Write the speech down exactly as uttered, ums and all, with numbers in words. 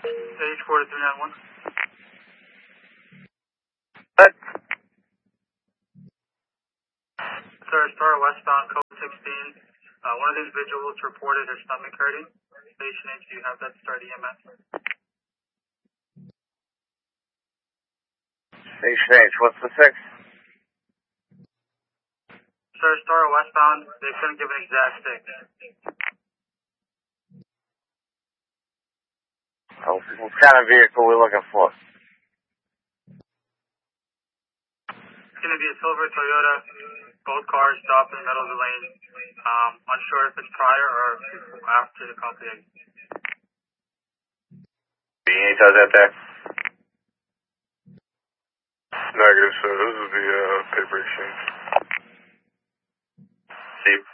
H four three nine one. What? Sir, Star westbound, code sixteen. Uh, one of the individuals reported her stomach hurting. Station H, do you have that start E M S? Station H, what's the fix? Sir, Star westbound, they couldn't give an exact fix. Oh, what kind of vehicle are we looking for? It's going to be a silver Toyota. Both cars stopped in the middle of the lane. Um, unsure if it's prior or after the conflict. Any does that there? Negative, sir. This is the uh, paper exchange. See.